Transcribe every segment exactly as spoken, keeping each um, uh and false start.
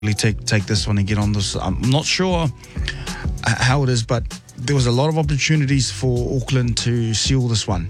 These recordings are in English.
really take take this one and get on this. I'm not sure how it is, but there was a lot of opportunities for Auckland to seal this one,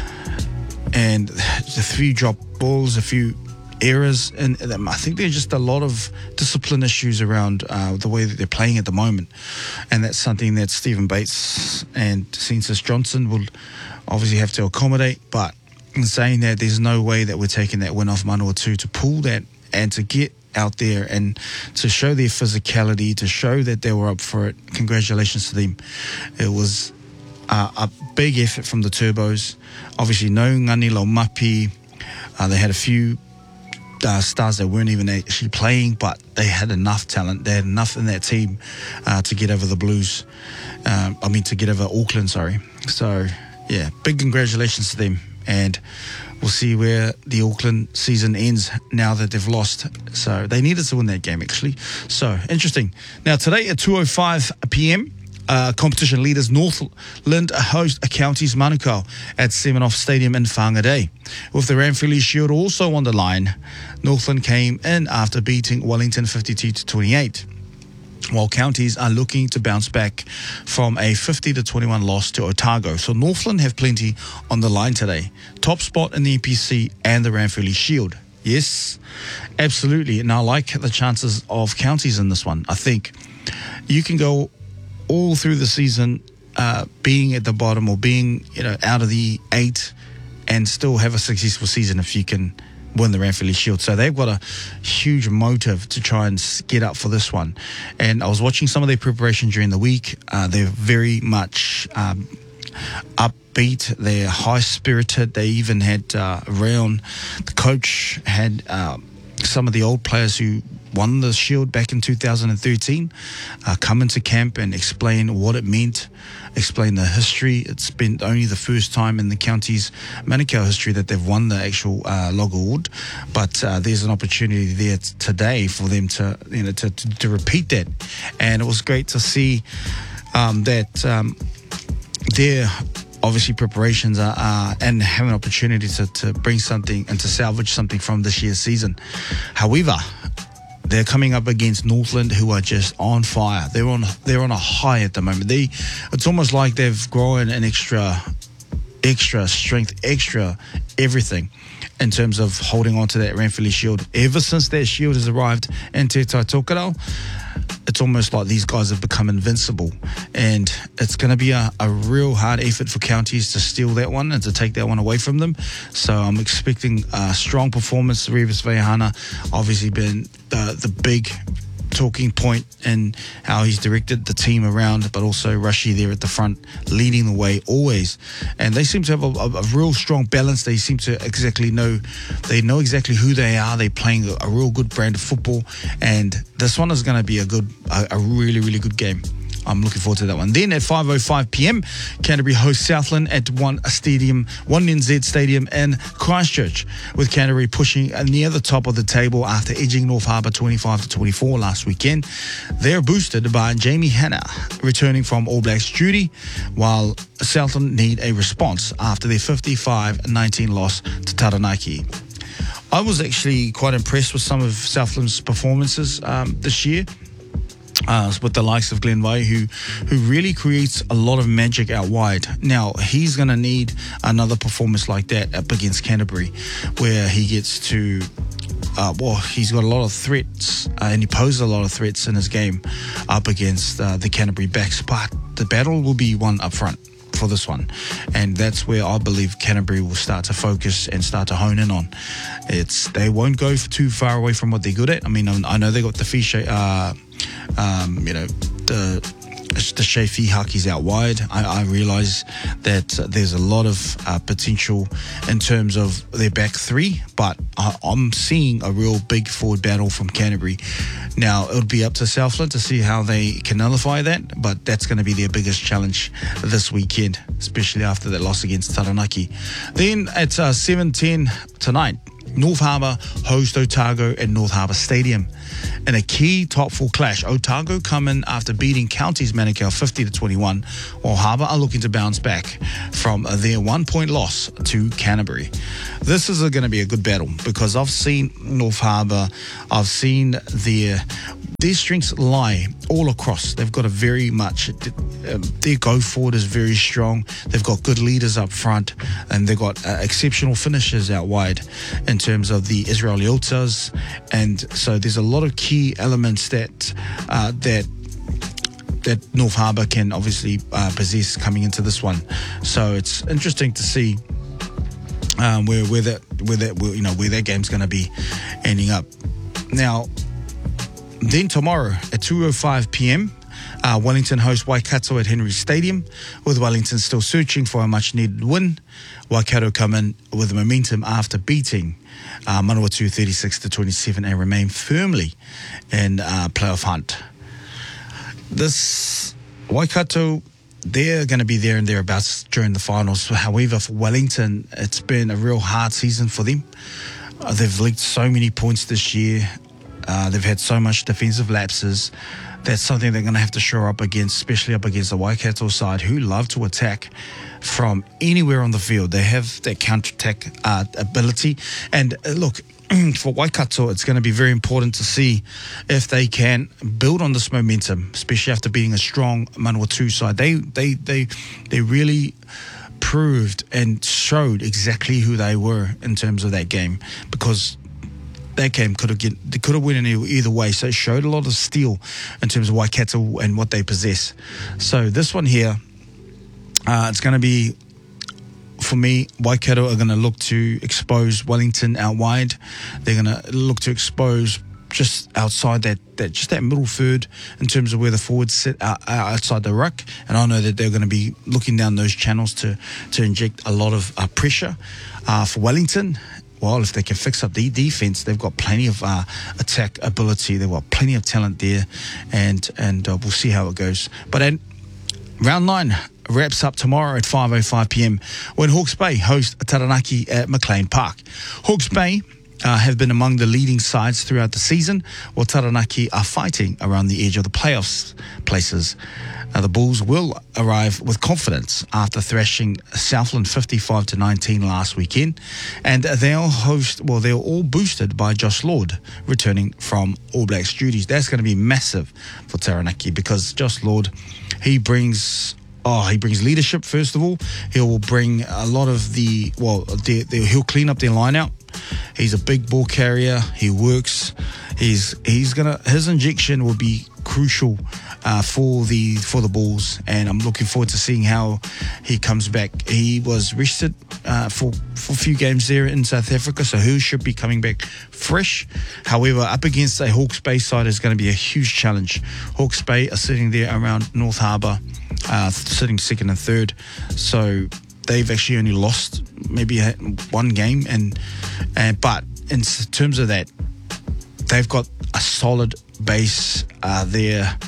and a few drop balls, a few errors, and I think there's just a lot of discipline issues around uh, the way that they're playing at the moment, and that's something that Stephen Bates and Census Johnson will obviously have to accommodate. But in saying that, there's no way that we're taking that win off Manawatu to pull that and to get out there and to show their physicality, to show that they were up for it. Congratulations to them. It was uh, a big effort from the Turbos. Obviously, no Ngani Laumapi. Uh, they had a few uh, stars that weren't even actually playing, but they had enough talent. They had enough in that team uh, to get over the Blues. Uh, I mean, to get over Auckland, sorry. So, yeah, big congratulations to them. And we'll see where the Auckland season ends now that they've lost. So they needed to win that game, actually. So, interesting. Now, today at two oh five p.m., uh, competition leaders Northland host Counties Manukau at Seminoff Stadium in Whangarei. With the Ranfurly Shield also on the line, Northland came in after beating Wellington fifty-two to twenty-eight. While Counties are looking to bounce back from a fifty to twenty-one loss to Otago. So Northland have plenty on the line today. Top spot in the E P C and the Ranfurly Shield. Yes, absolutely. And I like the chances of Counties in this one. I think you can go all through the season uh, being at the bottom or being, you know, out of the eight and still have a successful season if you can win the Ranfurly Shield. So they've got a huge motive to try and get up for this one. And I was watching some of their preparation during the week. Uh, they're very much um, upbeat. They're high-spirited. They even had uh, Rayon, the coach, had uh, some of the old players who won the Shield back in two thousand thirteen uh, come into camp and explain what it meant, explain the history. It's been only the first time in the county's Manukau history that they've won the actual uh, Logo Award, but uh, there's an opportunity there t- today for them to, you know, to, to, to repeat that. And it was great to see um, that um, their obviously preparations are, uh, and have an opportunity to, to bring something and to salvage something from this year's season. However, they're coming up against Northland, who are just on fire. They're on they're on a high at the moment. They, it's almost like they've grown an extra, extra strength, extra everything in terms of holding on to that Ranfurly Shield. Ever since that shield has arrived in Te Tai Tokerau, it's almost like these guys have become invincible. And it's going to be a, a real hard effort for Counties to steal that one and to take that one away from them. So I'm expecting a strong performance. Revis Veihana obviously been the, the big talking point in how he's directed the team around, but also Rashi there at the front leading the way always. And they seem to have a, a, a real strong balance. They seem to exactly know, they know exactly who they are. They're playing a, a real good brand of football, and this one is going to be a good, a, a really, really good game. I'm looking forward to that one. Then at five oh five p.m, Canterbury hosts Southland at One Stadium, One N Z Stadium in Christchurch, with Canterbury pushing near the top of the table after edging North Harbour twenty-five to twenty-four last weekend. They're boosted by Jamie Hanna returning from All Blacks duty, while Southland need a response after their fifty-five nineteen loss to Taranaki. I was actually quite impressed with some of Southland's performances um, this year. Uh, with the likes of Glenn Vai, who who really creates a lot of magic out wide. Now, he's going to need another performance like that up against Canterbury, where he gets to, uh, well, he's got a lot of threats, uh, and he poses a lot of threats in his game up against uh, the Canterbury backs, but the battle will be won up front for this one, and that's where I believe Canterbury will start to focus and start to hone in on. It's they won't go too far away from what they're good at. I mean, I know they got the fish, uh, um, you know, the the Shea Fihakis out wide. I, I realise that uh, there's a lot of uh, potential in terms of their back three, but I, I'm seeing a real big forward battle from Canterbury. Now, it'll be up to Southland to see how they can nullify that, but that's going to be their biggest challenge this weekend, especially after that loss against Taranaki. Then at uh, seven ten tonight, North Harbour host Otago at North Harbour Stadium. In a key top four clash, Otago come in after beating Counties Manukau fifty to twenty-one, while Harbour are looking to bounce back from their one-point loss to Canterbury. This is going to be a good battle because I've seen North Harbour, I've seen their their strengths lie all across. They've got a very much, um, their go forward is very strong. They've got good leaders up front, and they've got uh, exceptional finishers out wide in terms of the Israeliotas. And so there's a lot of key elements that uh, that that North Harbour can obviously uh, possess coming into this one. So it's interesting to see um, where where that where that where, you know where that game's going to be ending up. Now, then tomorrow at two oh five p.m, uh, Wellington host Waikato at Henry Stadium, with Wellington still searching for a much-needed win. Waikato come in with momentum after beating uh, Manawatu thirty-six to twenty-seven and remain firmly in uh, playoff hunt. This Waikato, they're going to be there and thereabouts during the finals. However, for Wellington, it's been a real hard season for them. Uh, they've leaked so many points this year. Uh, they've had so much defensive lapses. That's something they're going to have to shore up against, especially up against the Waikato side, who love to attack from anywhere on the field. They have that counter-attack uh, ability. And uh, look, for Waikato, it's going to be very important to see if they can build on this momentum, especially after beating a strong Manawatu side. They, they, they, they really proved and showed exactly who they were in terms of that game, because that game could have get, they could have went in either way. So it showed a lot of steel in terms of Waikato and what they possess. So this one here, uh, it's going to be, for me, Waikato are going to look to expose Wellington out wide. They're going to look to expose just outside that, that just that middle third in terms of where the forwards sit uh, outside the ruck. And I know that they're going to be looking down those channels to, to inject a lot of uh, pressure uh, for Wellington. Well, if they can fix up the defense, they've got plenty of uh, attack ability. They've got plenty of talent there, and and uh, we'll see how it goes. But then round nine wraps up tomorrow at five oh five p.m. when Hawke's Bay host Taranaki at McLean Park. Hawke's Bay uh, have been among the leading sides throughout the season, while Taranaki are fighting around the edge of the playoffs places. Uh, the Bulls will arrive with confidence after thrashing Southland fifty-five to nineteen last weekend, and they'll host. Well, they're all boosted by Josh Lord returning from All Blacks duties. That's going to be massive for Taranaki, because Josh Lord, he brings. Oh, he brings leadership, first of all. He will bring a lot of the, well, the, the, he'll clean up their line out. He's a big ball carrier. He works. He's he's gonna his injection will be crucial uh, for the for the Bulls, and I'm looking forward to seeing how he comes back. He was rested uh, for for a few games there in South Africa, so he should be coming back fresh. However, up against a Hawke's Bay side is going to be a huge challenge. Hawke's Bay are sitting there around North Harbour, uh, sitting second and third, so they've actually only lost maybe one game, and and but in terms of that, they've got a solid base uh, there.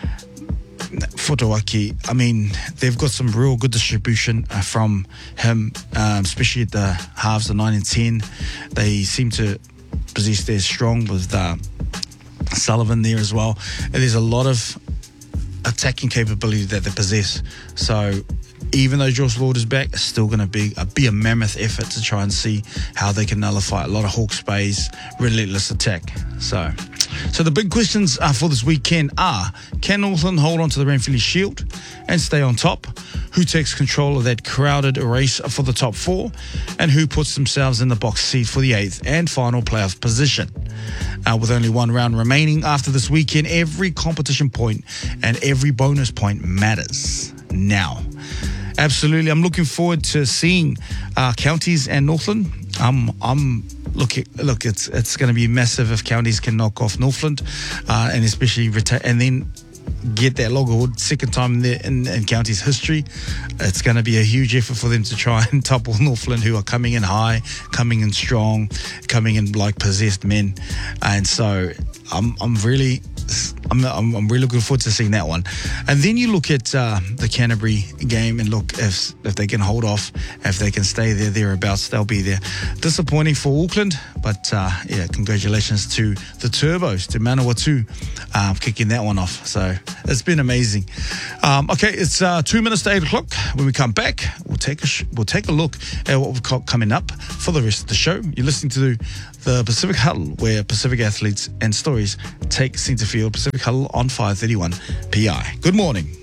Fotuaki, I mean, they've got some real good distribution uh, from him, um, especially at the halves, the nine and ten. They seem to possess their strong with uh, Sullivan there as well. And there's a lot of attacking capability that they possess. So even though Josh Lord is back, it's still going to be a, be a mammoth effort to try and see how they can nullify a lot of Hawke's Bay's relentless attack. So, so the big questions uh, for this weekend are: can Northland hold on to the Ranfurly Shield and stay on top? Who takes control of that crowded race for the top four? And who puts themselves in the box seat for the eighth and final playoff position? Uh, with only one round remaining after this weekend, every competition point and every bonus point matters now. Absolutely, I'm looking forward to seeing uh, Counties and Northland. Um, I'm looking. Look, it's it's going to be massive if Counties can knock off Northland, uh, and especially reta- and then get that loggerwood second time in, the, in, in Counties history. It's going to be a huge effort for them to try and topple Northland, who are coming in high, coming in strong, coming in like possessed men, and so I'm I'm really. I'm, I'm, I'm really looking forward to seeing that one. And then you look at uh, the Canterbury game and look if if they can hold off, if they can stay there, thereabouts, they'll be there. Disappointing for Auckland, but uh, yeah, congratulations to the Turbos, to Manawatu, uh, kicking that one off. So It's been amazing. Um, okay, it's uh, two minutes to eight o'clock. When we come back, we'll take a sh- we'll take a look at what we've got coming up for the rest of the show. You're listening to the Pacific Huddle, where Pacific athletes and stories take centre field. Pacific Huddle on five thirty-one P I. Good morning.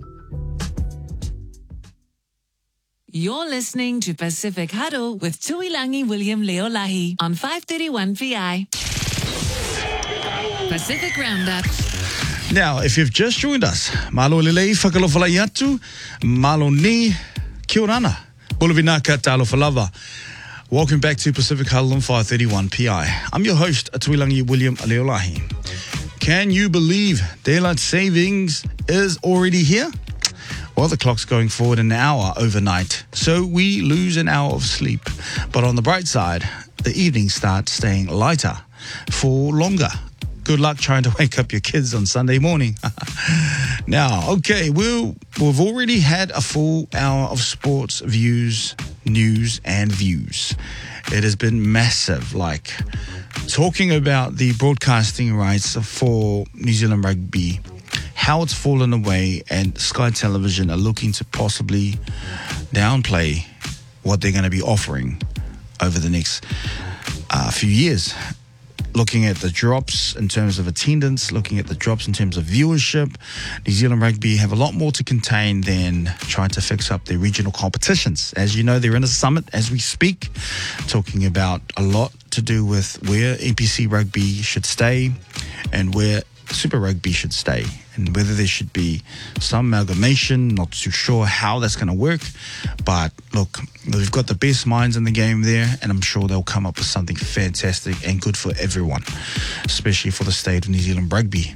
You're listening to Pacific Huddle with Tuilangi William Leolahi on five thirty-one P I. Pacific Roundup. Now, if you've just joined us, malo lelei whakalofalai atu, malo ni kia orana, bulavinaka talofalava. Welcome back to Pacific Huddle on five thirty-one P I. I'm your host, Tuilangi William Leolahi. Can you believe daylight savings is already here? Well, the clock's going forward an hour overnight, so we lose an hour of sleep. But on the bright side, the evenings start staying lighter for longer. Good luck trying to wake up your kids on Sunday morning. Now, okay, we'll, we've already had a full hour of sports, views, news, and views. It has been massive, like talking about the broadcasting rights for New Zealand rugby, how it's fallen away, and Sky Television are looking to possibly downplay what they're going to be offering over the next uh, few years. Looking at the drops in terms of attendance, looking at the drops in terms of viewership, New Zealand Rugby have a lot more to contain than trying to fix up their regional competitions. As you know, they're in a summit as we speak, talking about a lot to do with where N P C Rugby should stay and where Super Rugby should stay, and whether there should be some amalgamation. Not too sure how that's going to work, but look, we've got the best minds in the game there, and I'm sure they'll come up with something fantastic and good for everyone, especially for the state of New Zealand rugby.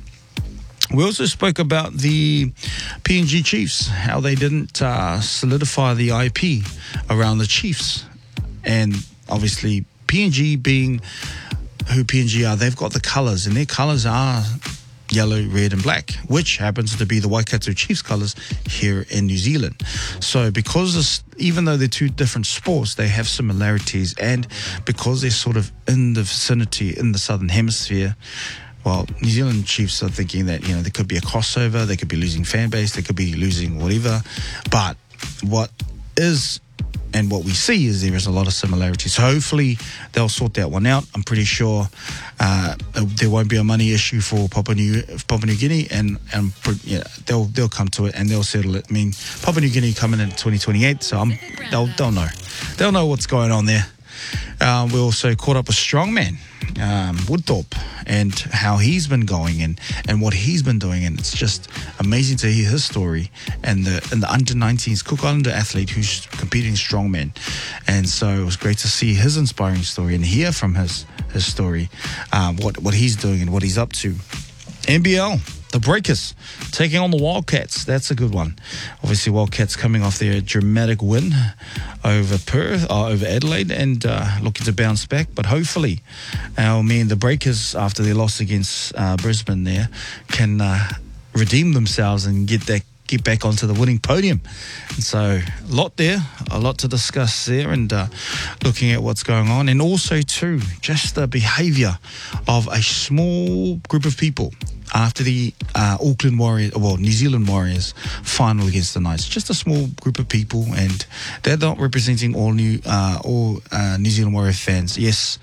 We also spoke about the P N G Chiefs, how they didn't uh, solidify the I P around the Chiefs, and obviously P N G being who P N G are, they've got the colours, and their colours are yellow, red and black, which happens to be the Waikato Chiefs colours here in New Zealand. So because this, even though they're two different sports, they have similarities, and because they're sort of in the vicinity in the Southern Hemisphere, well, New Zealand Chiefs are thinking that, you know, there could be a crossover, they could be losing fan base, they could be losing whatever, but what is and what we see is there is a lot of similarities. So hopefully they'll sort that one out. I'm pretty sure uh, there won't be a money issue for Papua New Papua New Guinea, and and yeah, they'll they'll come to it and they'll settle it. I mean, Papua New Guinea coming in twenty twenty-eight, so I'm, they'll they'll know they'll know what's going on there. Uh, we also caught up with Strongman um, Woodthorpe and how he's been going and, and what he's been doing, and it's just amazing to hear his story, and the and the under nineteens Cook Islander athlete who's competing in Strongman. And so it was great to see his inspiring story and hear from his his story, um, what what he's doing and what he's up to. N B L, the Breakers taking on the Wildcats. That's a good one. Obviously, Wildcats coming off their dramatic win over Perth, or over Adelaide, and uh, looking to bounce back. But hopefully, I mean, the Breakers, after their loss against uh, Brisbane, there can uh, redeem themselves and get that get back onto the winning podium. And so a lot there, a lot to discuss there, and uh, looking at what's going on, and also too just the behaviour of a small group of people after the uh, Auckland Warriors, well, New Zealand Warriors final against the Knights. Just a small group of people, and they're not representing all New uh, all uh, New Zealand Warrior fans. Yes,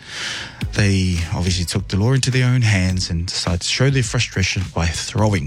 they obviously took the law into their own hands and decided to show their frustration by throwing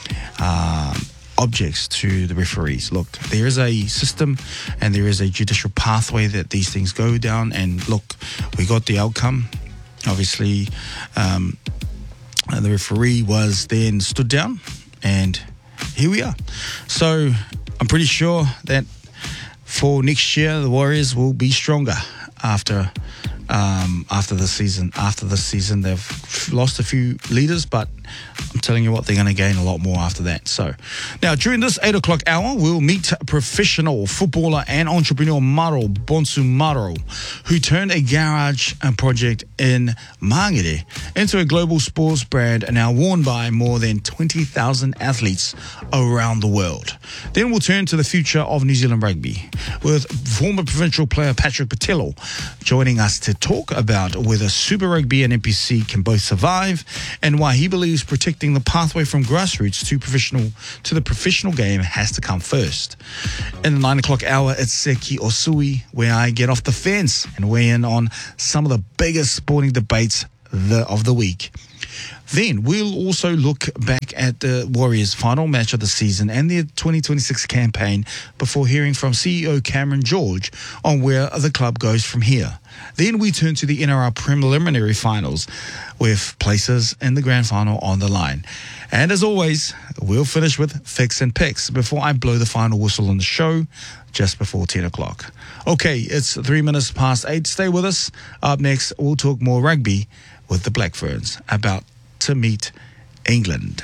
um, objects to the referees. Look, there is a system and there is a judicial pathway that these things go down, and look, we got the outcome. Obviously, um, the referee was then stood down, and here we are. So I'm pretty sure that for next year, the Warriors will be stronger after um, after the season. After the season, they've lost a few leaders, but I'm telling you what, they're going to gain a lot more after that. So now, during this eight o'clock hour, we'll meet professional footballer and entrepreneur Maro Bonsu Maro, who turned a garage project in Mangere into a global sports brand and now worn by more than twenty thousand athletes around the world. Then we'll turn to the future of New Zealand rugby with former provincial player Patrick Patello joining us to talk about whether Super Rugby and N P C can both survive and why he believes believes protecting the pathway from grassroots to professional to the professional game has to come first. In the nine o'clock hour, it's Seki Osui, where I get off the fence and weigh in on some of the biggest sporting debates the, of the week. Then we'll also look back at the Warriors' final match of the season and their twenty twenty-six campaign before hearing from C E O Cameron George on where the club goes from here. Then we turn to the N R L preliminary finals with places in the grand final on the line. And as always, we'll finish with Fix and Picks before I blow the final whistle on the show just before ten o'clock. Okay, it's three minutes past eight. Stay with us. Up next, we'll talk more rugby with the Black Ferns about to meet England.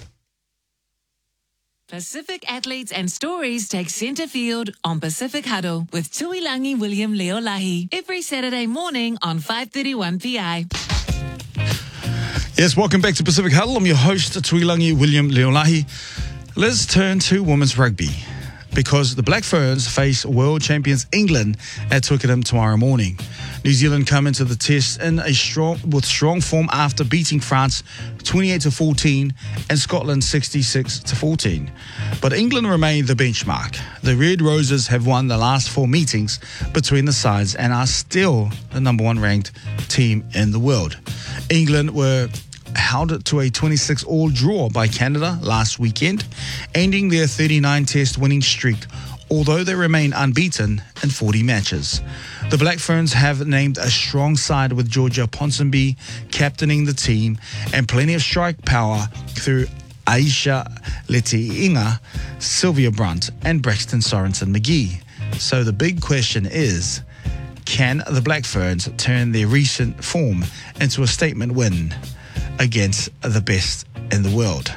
Pacific athletes and stories take centre field on Pacific Huddle with Tuilangi William Leolahi every Saturday morning on five thirty-one P I. Yes, welcome back to Pacific Huddle. I'm your host, Tuilangi William Leolahi. Let's turn to women's rugby, because the Black Ferns face world champions England at Twickenham tomorrow morning. New Zealand come into the test in a strong with strong form after beating France twenty-eight to fourteen and Scotland sixty-six to fourteen. But England remain the benchmark. The Red Roses have won the last four meetings between the sides and are still the number one ranked team in the world. England were held to a twenty-six all draw by Canada last weekend, ending their thirty-nine test winning streak, although they remain unbeaten in forty matches. The Black Ferns have named a strong side with Georgia Ponsonby captaining the team and plenty of strike power through Aisha Leti-Inga, Sylvia Brunt and Braxton Sorensen McGee. So the big question is, can the Black Ferns turn their recent form into a statement win against the best in the world?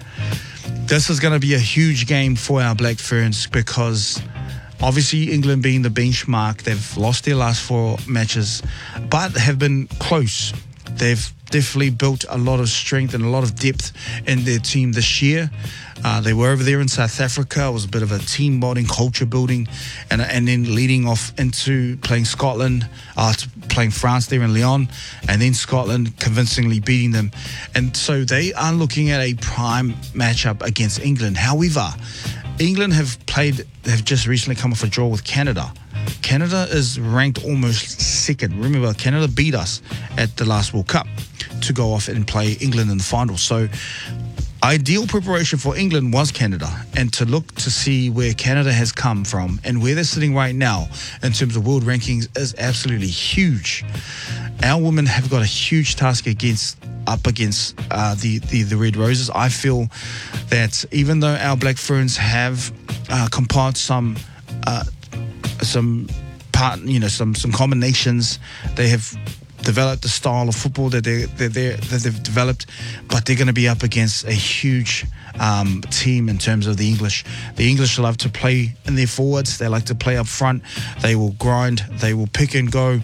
This is going to be a huge game for our Black Ferns because obviously England being the benchmark, they've lost their last four matches but have been close. They've definitely built a lot of strength and a lot of depth in their team this year. Uh, they were over there in South Africa. It was a bit of a team bonding, culture building, and and then leading off into playing Scotland, uh, playing France there in Lyon, and then Scotland convincingly beating them. And so they are looking at a prime matchup against England. However, England have played, have just recently come off a draw with Canada. Canada is ranked almost second. Remember, Canada beat us at the last World Cup to go off and play England in the final. So ideal preparation for England was Canada, and to look to see where Canada has come from and where they're sitting right now in terms of world rankings is absolutely huge. Our women have got a huge task against up against uh, the, the the Red Roses. I feel that even though our Black Ferns have uh, compiled some uh, some part, you know, some some combinations, they have developed the style of football that they that they that they've developed, but they're going to be up against a huge um, team in terms of the English. The English love to play in their forwards. They like to play up front. They will grind. They will pick and go.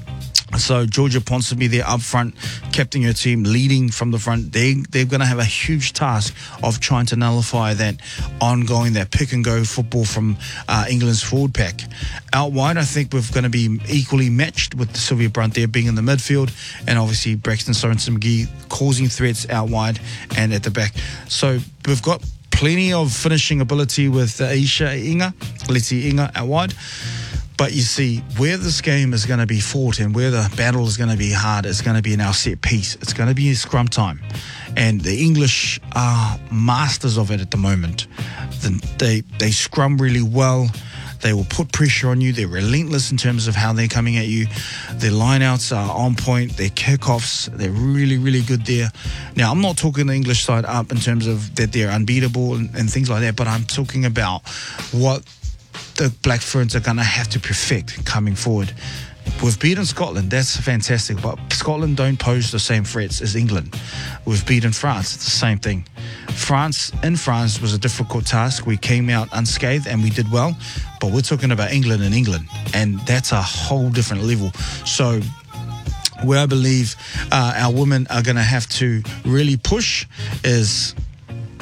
So Georgia Ponsonby there up front, captaining her team, leading from the front. They, they're going to have a huge task of trying to nullify that ongoing, that pick-and-go football from uh, England's forward pack. Out wide, I think we're going to be equally matched with Sylvia Brunt there being in the midfield, and obviously Braxton Sorensen McGee causing threats out wide and at the back. So we've got plenty of finishing ability with uh, Aisha Inga, Leti-Inga out wide. But you see, where this game is going to be fought and where the battle is going to be hard is going to be in our set piece. It's going to be in scrum time. And the English are masters of it at the moment. They, they scrum really well. They will put pressure on you. They're relentless in terms of how they're coming at you. Their lineouts are on point. Their kickoffs, they're really, really good there. Now, I'm not talking the English side up in terms of that they're unbeatable and, and things like that, but I'm talking about what the Black Ferns are going to have to perfect coming forward. We've beaten Scotland, that's fantastic, but Scotland don't pose the same threats as England. We've beaten France, it's the same thing. France, in France, was a difficult task. We came out unscathed and we did well, but we're talking about England and England, and that's a whole different level. So where I believe uh, our women are going to have to really push is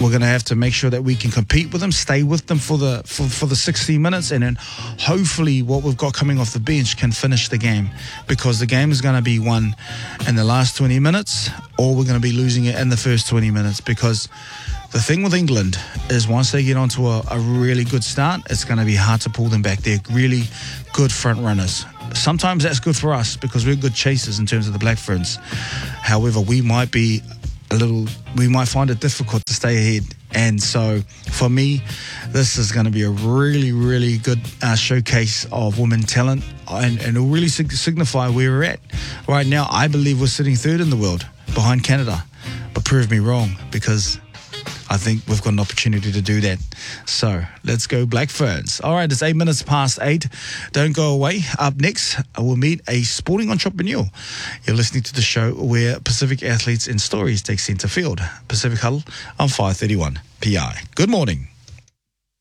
we're going to have to make sure that we can compete with them, stay with them for the for, for the sixty minutes, and then hopefully what we've got coming off the bench can finish the game, because the game is going to be won in the last twenty minutes, or we're going to be losing it in the first twenty minutes, because the thing with England is once they get onto a, a really good start, it's going to be hard to pull them back. They're really good front runners. Sometimes that's good for us because we're good chasers in terms of the Black Ferns. However, we might be a little, we might find it difficult to stay ahead. And so for me, this is going to be a really, really good uh, showcase of women talent, and, and it'll really sig- signify where we're at. Right now, I believe we're sitting third in the world behind Canada, but prove me wrong, because I think we've got an opportunity to do that. So let's go Black Ferns. All right, it's eight minutes past eight. Don't go away. Up next, we'll meet a sporting entrepreneur. You're listening to the show where Pacific athletes and stories take centre field. Pacific Huddle on five thirty-one P I. Good morning.